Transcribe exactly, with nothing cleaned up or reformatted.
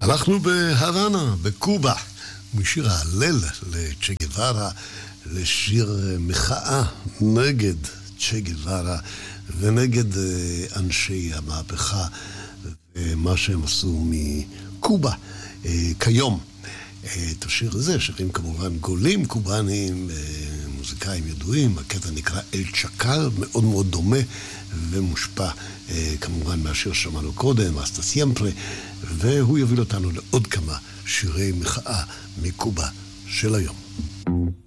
אנחנו בהוואנה, בקובה, משיר ההלל לצ'ה גווארה, לשיר מחאה נגד צ'ה גווארה ונגד אנשי המהפכה ומה שהם עשו מקובה כיום. את השיר הזה שרים כמובן גולים קובאנים, מוזיקאים ידועים. הקטע נקרא אל צ'קל, מאוד מאוד דומה ומושפע כמובן מהשיר ששמענו קודם, אסטה סימפרה, והוא יוביל אותנו לעוד כמה שירי מחאה מקובה של היום.